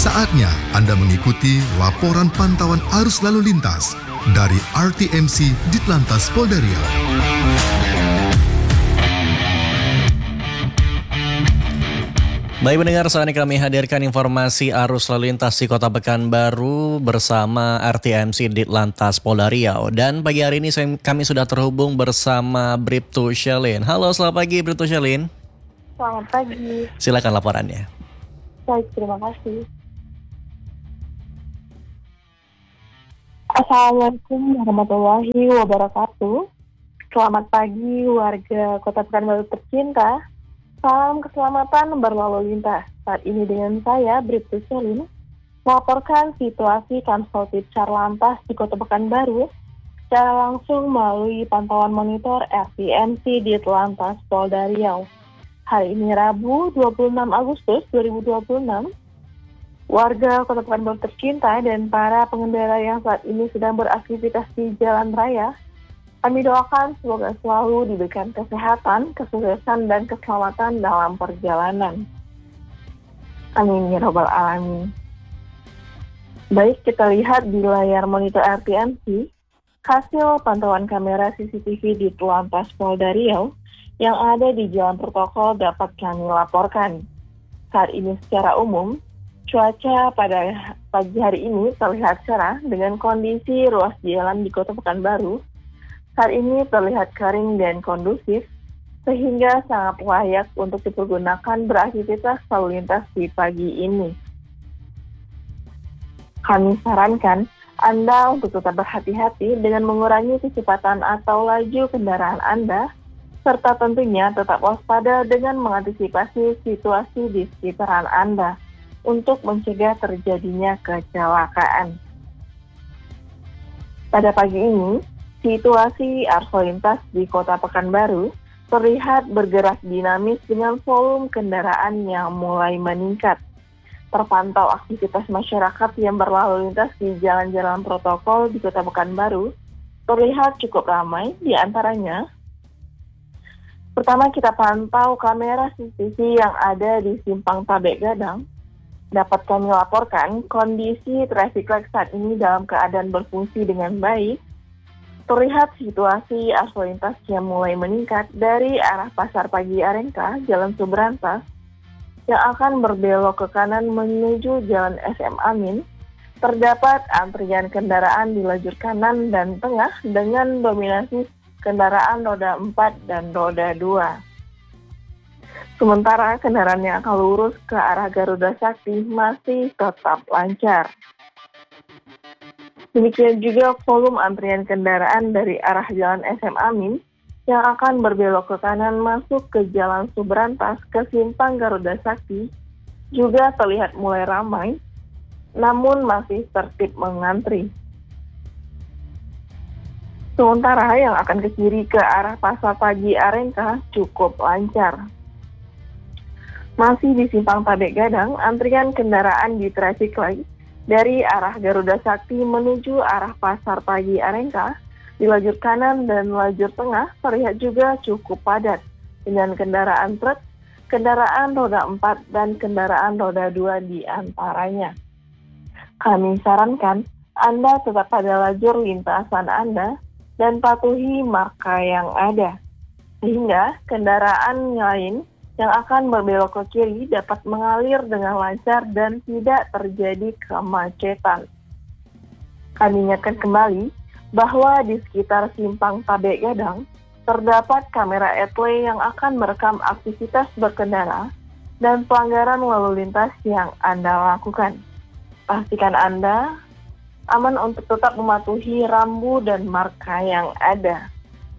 Saatnya Anda mengikuti laporan pantauan arus lalu lintas dari RTMC Ditlantas Polda Riau. Baik pendengar, saat ini kami hadirkan informasi arus lalu lintas di Kota Pekanbaru bersama RTMC Ditlantas Polda Riau. Dan pagi hari ini kami sudah terhubung bersama Bribtu Shalin. Halo, selamat pagi Bribtu Shalin. Selamat pagi. Silakan laporannya. Baik, terima kasih. Assalamualaikum warahmatullahi wabarakatuh. Selamat pagi warga Kota Pekanbaru tercinta. Salam keselamatan berlalu lintas. Saat ini dengan saya, Bribtu Shalin, melaporkan situasi Kamsotip Sarlantas di Kota Pekanbaru secara langsung melalui pantauan monitor RTMC Ditlantas Polda Riau. Hari ini Rabu 26 Agustus 2026, warga Kota Pekanbaru tercinta dan para pengendara yang saat ini sedang beraktivitas di jalan raya, kami doakan semoga selalu diberikan kesehatan, kesuksesan, dan keselamatan dalam perjalanan. Amin ya Rabbal Alamin. Baik, kita lihat di layar monitor RTMC, hasil pantauan kamera CCTV di Ditlantas Polda Riau yang ada di jalan protokol dapat kami laporkan. Saat ini secara umum, cuaca pada pagi hari ini terlihat cerah dengan kondisi ruas jalan di Kota Pekanbaru saat ini terlihat kering dan kondusif, sehingga sangat layak untuk dipergunakan beraktivitas lalu lintas di pagi ini. Kami sarankan Anda untuk tetap berhati-hati dengan mengurangi kecepatan atau laju kendaraan Anda, serta tentunya tetap waspada dengan mengantisipasi situasi di sekitaran Anda untuk mencegah terjadinya kecelakaan. Pada pagi ini, situasi arus lalu lintas di Kota Pekanbaru terlihat bergerak dinamis dengan volume kendaraan yang mulai meningkat. Terpantau aktivitas masyarakat yang berlalu lintas di jalan-jalan protokol di Kota Pekanbaru terlihat cukup ramai, di antaranya pertama kita pantau kamera CCTV yang ada di Simpang Tabek Gadang. Dapat kami laporkan kondisi traffic light saat ini dalam keadaan berfungsi dengan baik. Terlihat situasi arus lalu lintas yang mulai meningkat dari arah Pasar Pagi Arengka, Jalan Subrantas, yang akan berbelok ke kanan menuju Jalan SM Amin. Terdapat antrian kendaraan di lajur kanan dan tengah dengan dominasi kendaraan roda 4 dan roda 2. Sementara kendaraan yang akan lurus ke arah Garuda Sakti masih tetap lancar. Demikian juga volume antrian kendaraan dari arah Jalan SM Amin yang akan berbelok ke kanan masuk ke Jalan Subrantas ke Simpang Garuda Sakti juga terlihat mulai ramai, namun masih tertib mengantri. Sementara yang akan ke kiri ke arah Pasar Pagi Arengka cukup lancar. Masih di Simpang Tabek Gadang, antrian kendaraan di traffic light dari arah Garuda Sakti menuju arah Pasar Pagi Arengka di lajur kanan dan lajur tengah terlihat juga cukup padat dengan kendaraan truk, kendaraan roda 4, dan kendaraan roda 2 di antaranya. Kami sarankan Anda tetap pada lajur lintasan Anda dan patuhi marka yang ada, sehingga kendaraan lain yang akan berbelok ke kiri dapat mengalir dengan lancar dan tidak terjadi kemacetan. Kami ingatkan kembali bahwa di sekitar Simpang Tabek Gadang terdapat kamera etle yang akan merekam aktivitas berkendara dan pelanggaran lalu lintas yang Anda lakukan. Pastikan Anda aman untuk tetap mematuhi rambu dan marka yang ada.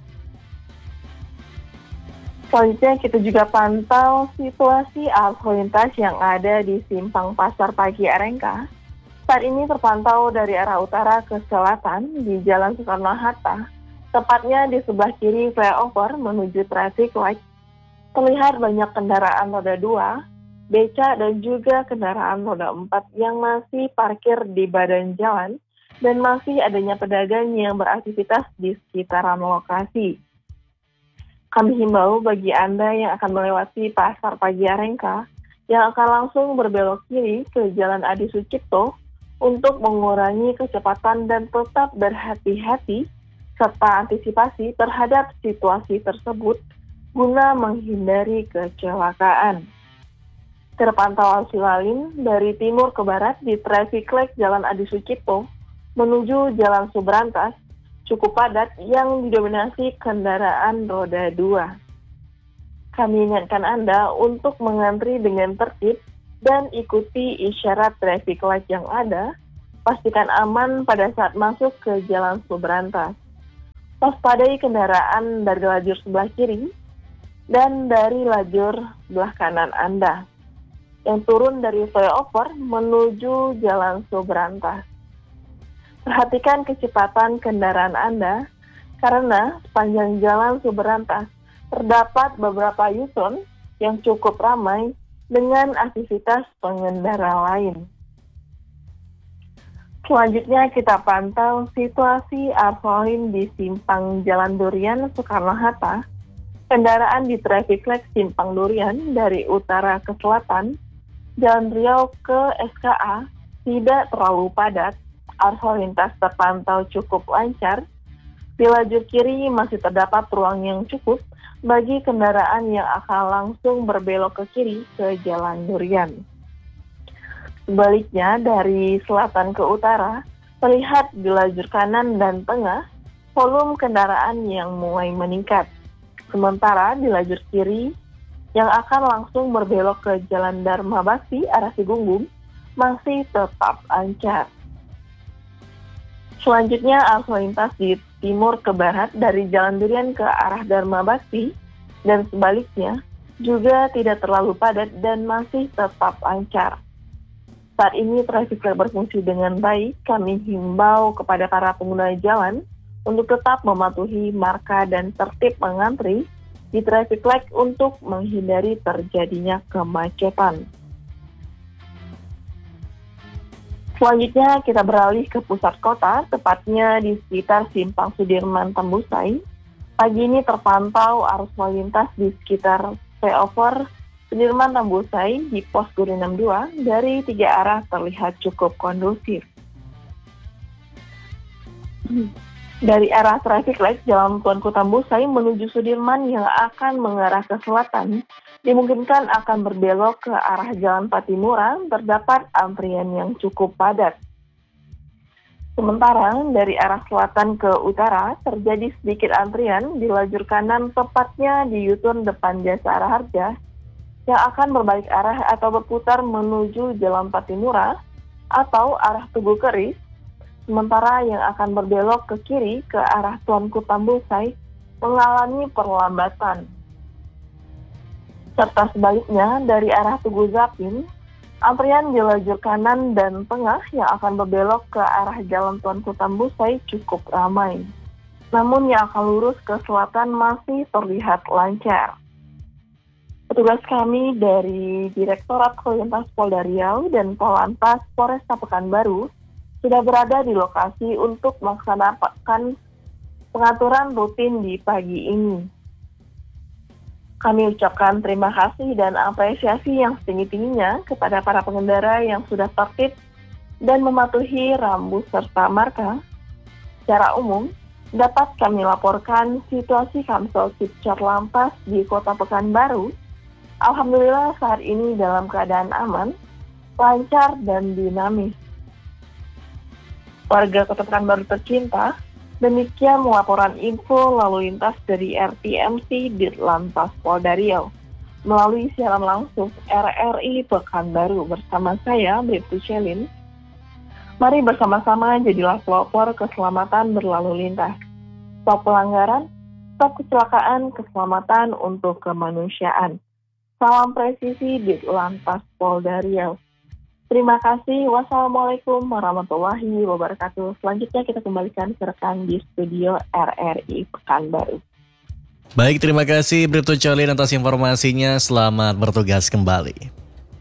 Selanjutnya kita juga pantau situasi arus lalu lintas yang ada di Simpang Pasar Pagi Arengka. Saat ini terpantau dari arah utara ke selatan di Jalan Soekarno-Hatta, tepatnya di sebelah kiri flyover menuju traffic light. Terlihat banyak kendaraan roda 2, beca dan juga kendaraan roda 4 yang masih parkir di badan jalan dan masih adanya pedagang yang beraktivitas di sekitaran lokasi. Kami himbau bagi Anda yang akan melewati Pasar Pagi Arengka yang akan langsung berbelok kiri ke Jalan Adi Sucipto untuk mengurangi kecepatan dan tetap berhati-hati serta antisipasi terhadap situasi tersebut guna menghindari kecelakaan. Terpantau arus lalin dari timur ke barat di traffic light Jalan Adi Sucipto menuju Jalan Subrantas cukup padat yang didominasi kendaraan roda 2. Kami ingatkan Anda untuk mengantri dengan tertib dan ikuti isyarat traffic light yang ada. Pastikan aman pada saat masuk ke Jalan Subrantas. Waspadai kendaraan dari lajur sebelah kiri dan dari lajur sebelah kanan Anda yang turun dari flyover menuju Jalan Subrantas. Perhatikan kecepatan kendaraan Anda karena sepanjang Jalan Subrantas terdapat beberapa U-turn yang cukup ramai dengan aktivitas pengendara lain. Selanjutnya kita pantau situasi arus lalu di simpang Jalan Durian Soekarno-Hatta. Kendaraan di traffic light simpang Durian dari utara ke selatan, Jalan Riau ke SKA tidak terlalu padat. Arus lalu lintas terpantau cukup lancar. Di lajur kiri masih terdapat ruang yang cukup bagi kendaraan yang akan langsung berbelok ke kiri ke Jalan Durian. Sebaliknya, dari selatan ke utara, terlihat di lajur kanan dan tengah, volume kendaraan yang mulai meningkat. Sementara di lajur kiri, yang akan langsung berbelok ke Jalan Dharma Bakti arah Sigunggung, masih tetap lancar. Selanjutnya, arus lintas di timur ke barat dari Jalan Durian ke arah Dharma Bakti dan sebaliknya juga tidak terlalu padat dan masih tetap lancar. Saat ini traffic light berfungsi dengan baik. Kami himbau kepada para pengguna jalan untuk tetap mematuhi marka dan tertib mengantri di traffic light untuk menghindari terjadinya kemacetan. Selanjutnya kita beralih ke pusat kota, tepatnya di sekitar Simpang Sudirman Tambusai. Pagi ini terpantau arus lalu lintas di sekitar flyover Sudirman Tambusai di pos Guri 62 dari 3 arah terlihat cukup kondusif. Dari arah traffic light Jalan Tuanku Tambusai menuju Sudirman yang akan mengarah ke selatan, dimungkinkan akan berbelok ke arah Jalan Patimura, terdapat antrian yang cukup padat. Sementara dari arah selatan ke utara terjadi sedikit antrian di lajur kanan, tepatnya di U-turn depan Jasa Raharja, yang akan berbalik arah atau berputar menuju Jalan Patimura atau arah Tugu Keris. Sementara yang akan berbelok ke kiri ke arah Tuanku Tambusai mengalami perlambatan. Serta sebaliknya dari arah Tugu Zapin, antrian di lajur kanan dan tengah yang akan berbelok ke arah Jalan Tuanku Tambusai cukup ramai. Namun yang akan lurus ke selatan masih terlihat lancar. Petugas kami dari Direktorat Lalu Lintas Polda Riau dan Polantas Polresta Pekanbaru sudah berada di lokasi untuk melaksanakan pengaturan rutin di pagi ini. Kami ucapkan terima kasih dan apresiasi yang setinggi-tingginya kepada para pengendara yang sudah tertib dan mematuhi rambu serta marka. Secara umum, dapat kami laporkan situasi Kamsel Cipcar Lampas di Kota Pekanbaru. Alhamdulillah saat ini dalam keadaan aman, lancar dan dinamis. Warga Kota Pekanbaru tercinta, demikian laporan info lalu lintas dari RTMC Ditlantas Polda Riau melalui siaran langsung RRI Pekanbaru bersama saya, Bribtu Shelin. Mari bersama-sama jadilah pelopor keselamatan berlalu lintas. Stop pelanggaran, stop kecelakaan, keselamatan untuk kemanusiaan. Salam presisi Ditlantas Polda Riau. Terima kasih. Wassalamualaikum warahmatullahi wabarakatuh. Selanjutnya kita kembalikan ke rekan di studio RRI Pekanbaru. Baik, terima kasih Bribtu Shelin atas informasinya. Selamat bertugas kembali.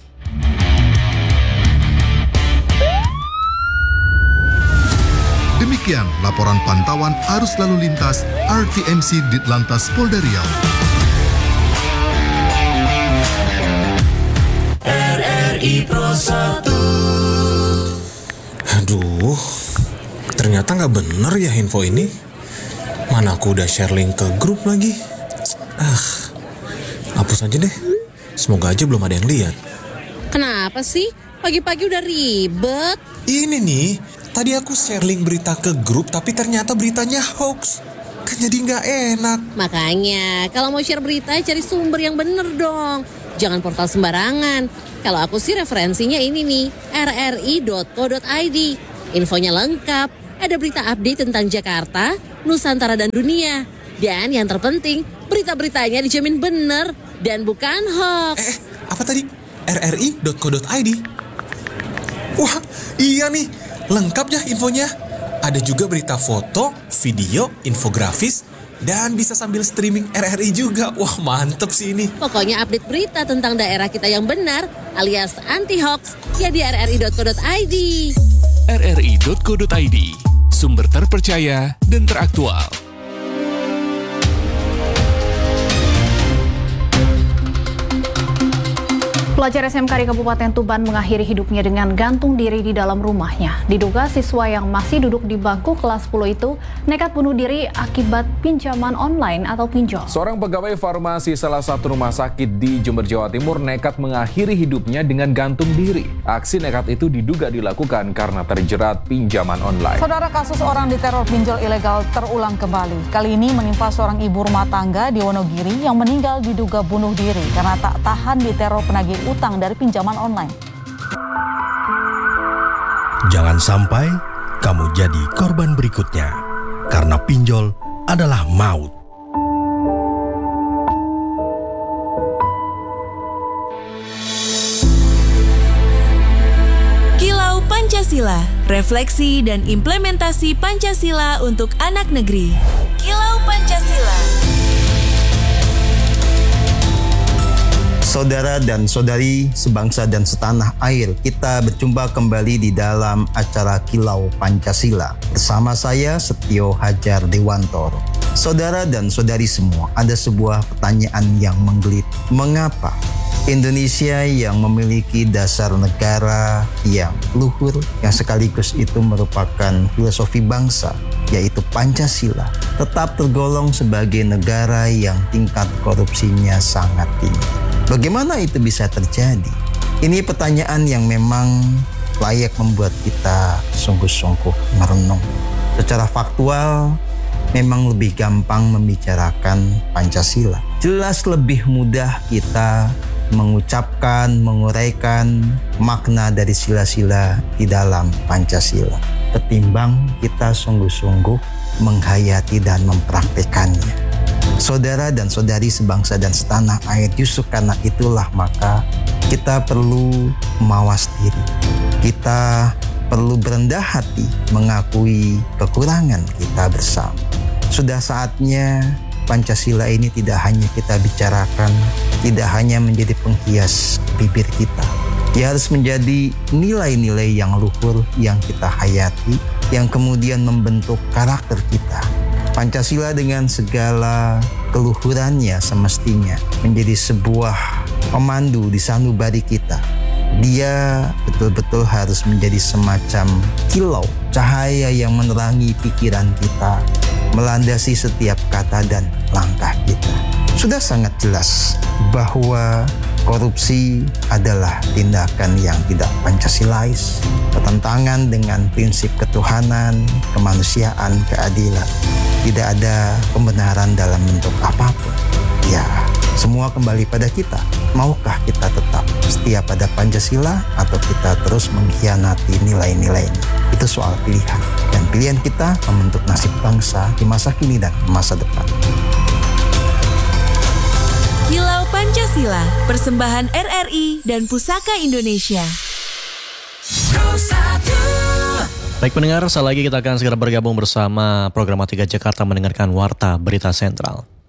Demikian laporan pantauan arus lalu lintas RTMC Ditlantas Polda Riau. RRI Pro 1. Aduh, ternyata nggak bener ya info ini. Mana aku udah share link ke grup lagi. Hapus aja deh. Semoga aja belum ada yang lihat. Kenapa sih? Pagi-pagi udah ribet. Ini nih, tadi aku share link berita ke grup tapi ternyata beritanya hoax. Kan jadi nggak enak. Makanya, kalau mau share berita cari sumber yang bener dong. Jangan portal sembarangan. Kalau aku sih referensinya ini nih, rri.co.id. Infonya lengkap, ada berita update tentang Jakarta, Nusantara dan dunia. Dan yang terpenting, berita-beritanya dijamin bener dan bukan hoax. Apa tadi? rri.co.id? Wah, iya nih, lengkap ya infonya. Ada juga berita foto, video, infografis, dan bisa sambil streaming RRI juga. Wah, mantep sih ini. Pokoknya update berita tentang daerah kita yang benar alias anti-hoax ya di rri.co.id. rri.co.id, sumber terpercaya dan teraktual. Pelajar SMK di Kabupaten Tuban mengakhiri hidupnya dengan gantung diri di dalam rumahnya. Diduga siswa yang masih duduk di bangku kelas 10 itu nekat bunuh diri akibat pinjaman online atau pinjol. Seorang pegawai farmasi salah satu rumah sakit di Jember, Jawa Timur nekat mengakhiri hidupnya dengan gantung diri. Aksi nekat itu diduga dilakukan karena terjerat pinjaman online. Saudara, kasus orang diteror pinjol ilegal terulang kembali. Kali ini menimpa seorang ibu rumah tangga di Wonogiri yang meninggal diduga bunuh diri karena tak tahan diteror penagih utang dari pinjaman online. Jangan sampai kamu jadi korban berikutnya, karena pinjol adalah maut. Kilau Pancasila, refleksi dan implementasi Pancasila untuk anak negeri. Kilau Pancasila. Saudara dan saudari sebangsa dan setanah air, kita berjumpa kembali di dalam acara Kilau Pancasila. Bersama saya Setio Hajar Dewantoro. Saudara dan saudari semua, ada sebuah pertanyaan yang menggeliat. Mengapa Indonesia yang memiliki dasar negara yang luhur, yang sekaligus itu merupakan filosofi bangsa, yaitu Pancasila, tetap tergolong sebagai negara yang tingkat korupsinya sangat tinggi? Bagaimana itu bisa terjadi? Ini pertanyaan yang memang layak membuat kita sungguh-sungguh merenung. Secara faktual, memang lebih gampang membicarakan Pancasila. Jelas lebih mudah kita mengucapkan, menguraikan makna dari sila-sila di dalam Pancasila, ketimbang kita sungguh-sungguh menghayati dan mempraktekannya. Saudara dan saudari sebangsa dan setanah air, justru karena itulah maka kita perlu mawas diri. Kita perlu berendah hati mengakui kekurangan kita bersama. Sudah saatnya Pancasila ini tidak hanya kita bicarakan, tidak hanya menjadi penghias bibir kita. Dia harus menjadi nilai-nilai yang luhur yang kita hayati, yang kemudian membentuk karakter kita. Pancasila dengan segala keluhurannya semestinya menjadi sebuah pemandu di sanubari kita. Dia betul-betul harus menjadi semacam kilau, cahaya yang menerangi pikiran kita, melandasi setiap kata dan langkah kita. Sudah sangat jelas bahwa korupsi adalah tindakan yang tidak Pancasilais, bertentangan dengan prinsip ketuhanan, kemanusiaan, keadilan. Tidak ada pembenaran dalam bentuk apapun. Ya, semua kembali pada kita. Maukah kita tetap setia pada Pancasila atau kita terus mengkhianati nilai-nilainya? Itu soal pilihan. Dan pilihan kita membentuk nasib bangsa di masa kini dan masa depan. Kilau Pancasila, persembahan RRI dan Pusaka Indonesia. Baik pendengar, sekali lagi kita akan segera bergabung bersama program 3 Jakarta mendengarkan Warta Berita Sentral.